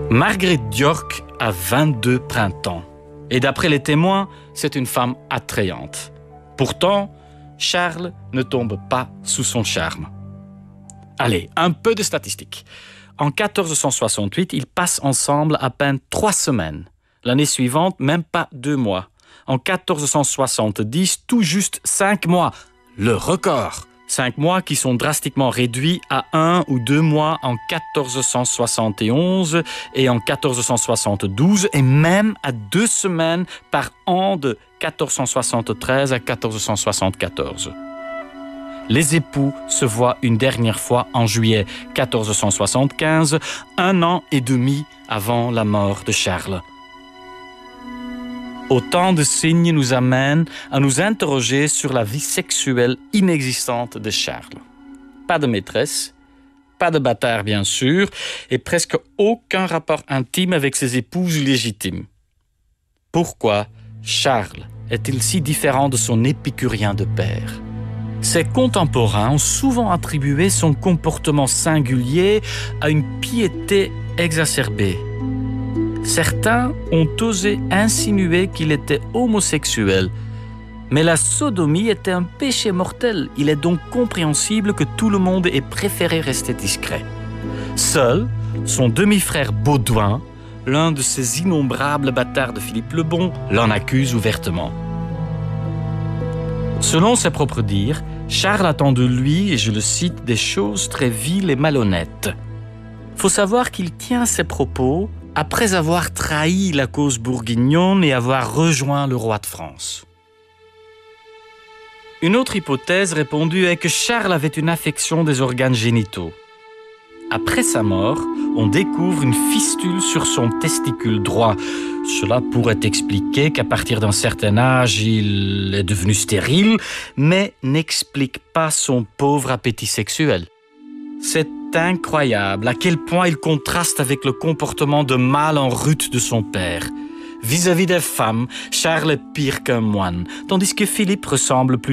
Margaret d'York a 22 printemps. Et d'après les témoins, c'est une femme attrayante. Pourtant, Charles ne tombe pas sous son charme. Allez, un peu de statistiques. En 1468, ils passent ensemble à peine 3 semaines. L'année suivante, même pas 2 mois. En 1470, tout juste 5 mois. Le record. 5 mois qui sont drastiquement réduits à 1 ou 2 mois en 1471 et en 1472 et même à 2 semaines par an de 1473 à 1474. Les époux se voient une dernière fois en juillet 1475, 1 an et demi avant la mort de Charles. Autant de signes nous amènent à nous interroger sur la vie sexuelle inexistante de Charles. Pas de maîtresse, pas de bâtard bien sûr, et presque aucun rapport intime avec ses épouses légitimes. Pourquoi Charles est-il si différent de son épicurien de père ? Ses contemporains ont souvent attribué son comportement singulier à une piété exacerbée. Certains ont osé insinuer qu'il était homosexuel. Mais la sodomie était un péché mortel. Il est donc compréhensible que tout le monde ait préféré rester discret. Seul, son demi-frère Baudouin, l'un de ces innombrables bâtards de Philippe le Bon, l'en accuse ouvertement. Selon ses propres dires, Charles attend de lui, et je le cite, des choses très viles et malhonnêtes. Faut savoir qu'il tient ses propos après avoir trahi la cause bourguignonne et avoir rejoint le roi de France. Une autre hypothèse répandue est que Charles avait une affection des organes génitaux. Après sa mort, on découvre une fistule sur son testicule droit. Cela pourrait expliquer qu'à partir d'un certain âge, il est devenu stérile, mais n'explique pas son pauvre appétit sexuel. C'est incroyable à quel point il contraste avec le comportement de mâle en rut de son père. Vis-à-vis des femmes, Charles est pire qu'un moine, tandis que Philippe ressemble plus